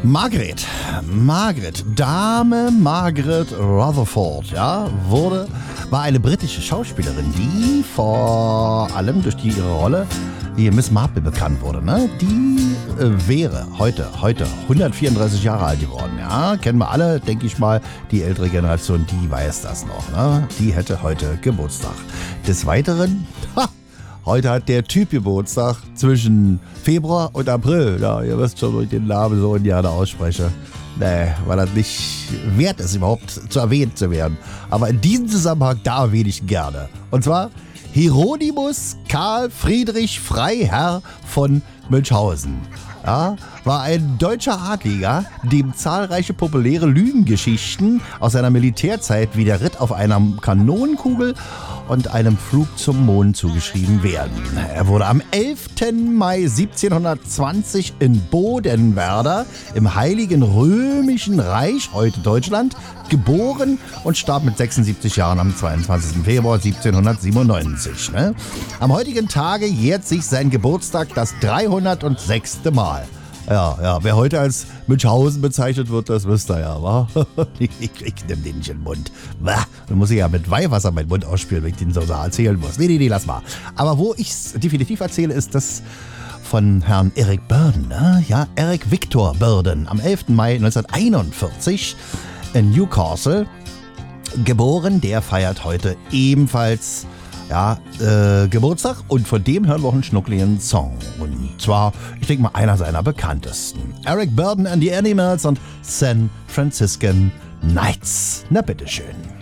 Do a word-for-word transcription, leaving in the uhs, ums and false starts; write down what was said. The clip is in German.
Margaret, Margaret, Dame Margaret Rutherford, ja, wurde, war eine britische Schauspielerin, die vor allem durch die, ihre Rolle wie Miss Marple bekannt wurde, ne? Die äh, wäre heute, heute hundertvierunddreißig Jahre alt geworden, ja, kennen wir alle, denke ich mal, die ältere Generation, die weiß das noch, ne? Die hätte heute Geburtstag. Des Weiteren, ha, heute hat der Typ Geburtstag zwischen Februar und April. Ja, ihr wisst schon, wo ich den Namen so gerne ausspreche. Nee, weil das nicht wert ist, überhaupt zu erwähnt zu werden. Aber in diesem Zusammenhang, da erwähne ich gerne. Und zwar Hieronymus Karl Friedrich Freiherr von Münchhausen. Ja, war ein deutscher Adliger, dem zahlreiche populäre Lügengeschichten aus seiner Militärzeit wie der Ritt auf einer Kanonenkugel und einem Flug zum Mond zugeschrieben werden. Er wurde am elften Mai siebzehnhundertzwanzig in Bodenwerder im Heiligen Römischen Reich, heute Deutschland, geboren und starb mit sechsundsiebzig Jahren am zweiundzwanzigsten Februar siebzehnhundertsiebenundneunzig. Ne? Am heutigen Tage jährt sich sein Geburtstag das dreihundertsechste Mal. Ja, ja, wer heute als Münchhausen bezeichnet wird, das wisst ihr ja, wa? Ich, ich, ich nehm den nicht in den Mund. Dann muss ich ja mit Weihwasser meinen Mund ausspülen, wenn ich den so erzählen muss. Nee, nee, nee, lass mal. Aber wo ich es definitiv erzähle, ist das von Herrn Eric Burdon, ne? Ja, Eric Victor Burdon, am elften Mai neunzehnhunderteinundvierzig in Newcastle geboren. Der feiert heute ebenfalls ja, äh, Geburtstag und von dem hören wir auch einen schnuckligen Song. Und zwar, ich denke mal, einer seiner bekanntesten. Eric Burdon and the Animals und San Franciscan Nights. Na bitteschön.